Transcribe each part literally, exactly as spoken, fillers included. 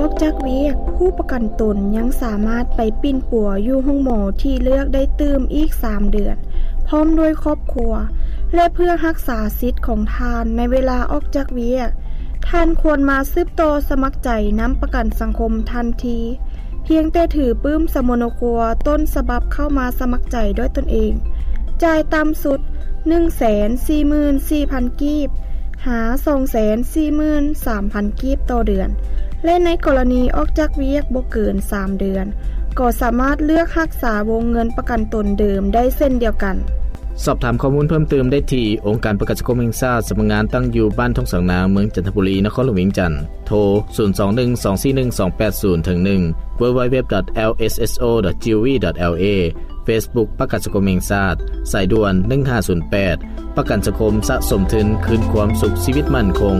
อกจากเวียกผู้ประกันตนยังสามารถไปปิ้นปัวอยู่ห้องหมอที่เลือกได้ตื่มอีกสามเดือนพร้อมด้วยครอบครัวและเพื่อรักษาสิทธิ์ของทานในเวลาออกจากเวียกท่านควรมาซึบโตสมัครใจนำประกันสังคมทันทีเพียงแต่ถือปื้มสมโนครัวต้นฉบับเข้ามาสมัครใจด้วยตนเองจ่ายต่ำสุด หนึ่งแสนสี่หมื่นสี่พัน กีบหา สองแสนสี่หมื่นสามพัน กีบต่อเดือนและในกรณีออกจากเวียกบ่เกินสามเดือนก็สามารถเลือกรักษาวงเงินประกันตนเดิมได้เส้นเดียวกันสอบถามข้อมูลเพิ่มเติมได้ที่องค์การประกันสังคมแห่งชาติสำนักงานตั้งอยู่บ้านทุ่งสังนาเมืองจันทบุรีนครหลวงเวียงจันทน์โทรศูนย์ สอง หนึ่ง สอง สี่ หนึ่ง สอง แปด ศูนย์ หนึ่ง ดับเบิลยู ดับเบิลยู ดับเบิลยู ดอท แอล เอส เอส โอ ดอท จี โอ วี ดอท แอล เอ Facebook ประกันสังคมแห่งชาติสายด่วนหนึ่งห้าศูนย์แปดประกันสังคมสะสมทุนคืนความสุขชีวิตมั่นคง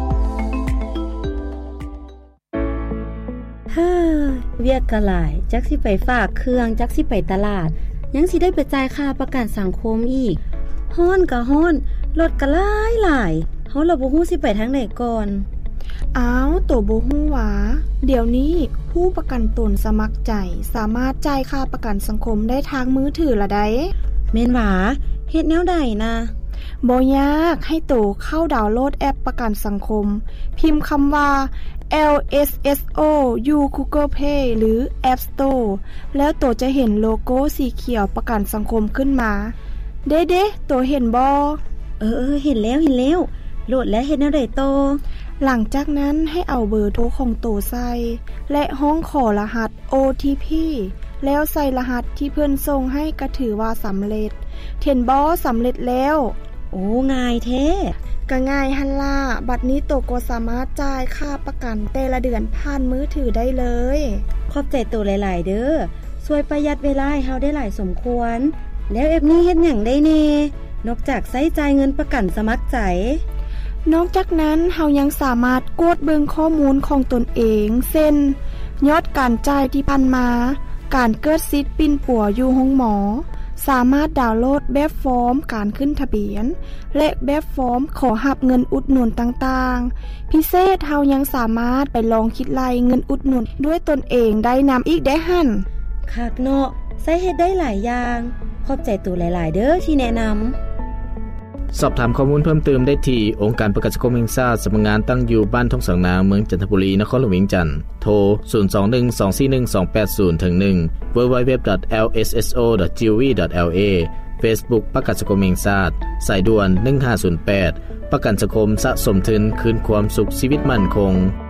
เฮ้อเวียกกะหลายจักสิไปฝากเครื่องจักสิไปตลาดยังสิได้ไปจ่ายค่าประกันสังคมอีกฮ้อนก็ฮ้อนรถก็หลายหลายเฮาละบ่ฮู้สิไปทางไหนก่อนอ้าวโตบ่ฮู้หวาเดี๋ยวนี้ผู้ประกันตนสมัครใจสามารถจ่ายค่าประกันสังคมได้ทางมือถือละได้แม่นหวาเฮ็ดแนวใดนะบ่ยากให้โตเข้าดาวน์โหลดแอปประกันสังคมพิมพ์คำว่า แอล เอส เอส โอ อยู่ Google Play หรือ App Store แล้วโตจะเห็นโลโก้สีเขียวประกันสังคมขึ้นมาเด้ๆโตเห็นบ่เออๆเห็นแล้วเห็นแล้วโหลดแล้วเฮ็ดแนวใดโตหลังจากนั้นให้เอาเบอร์โทรของโตใส่และห้องขอรหัส โอ ที พี แล้วใส่รหัสที่เพิ่นส่งให้ก็ถือว่าสำเร็จเห็นบ่สำเร็จแล้วโอ้ง่ายแท้ก็ง่ายหั่นล่ะบัดนี้โตก็สามารถจ่ายค่าประกันแต่ละเดือนผ่านมือถือได้เลยขอบใจโตหลายๆเด้อช่วยประหยัดเวลาให้เฮาได้หลายสมควรแล้วแอปนี้เฮ็ดหยังได้แน่นอกจากใช้จ่ายเงินประกันสมัครใจนอกจากนั้นเฮายังสามารถกดเบิ่งข้อมูลของตนเองเช่นยอดการจ่ายที่ผ่านมาการเกิดสิทธิ์ปิ้นปัวอยู่ห้องหมอสามารถดาวน์โหลดแบบฟอร์มการขึ้นทะเบียนและแบบฟอร์มขอรับเงินอุดหนุนต่างๆพิเศษเฮายังสามารถไปลองคิดไล่เงินอุดหนุนด้วยตนเองได้นำอีกได้หั่นคักเนาะใช้เฮ็ดได้หลายอย่างขอบใจตู่หลายๆเด้อที่แนะนำสอบถามข้อมูลเพิ่มเติมได้ที่องค์การประกันสังคมแห่งชาติสำนักงานตั้งอยู่บ้านทุ่งสังนาเมืองจันทบุรีนครหลวงเวียงจันทน์โทรศูนย์ สอง หนึ่ง สอง สี่ หนึ่ง สอง แปด ศูนย์ หนึ่ง ดับเบิลยู ดับเบิลยู ดับเบิลยู ดอท แอล เอส เอส โอ ดอท จี โอ วี ดอท แอล เอ Facebook ประกันสังคมแห่งชาติสายด่วนหนึ่งห้าศูนย์แปดประกันสังคมสะสมทุนคืนความสุขชีวิตมั่นคง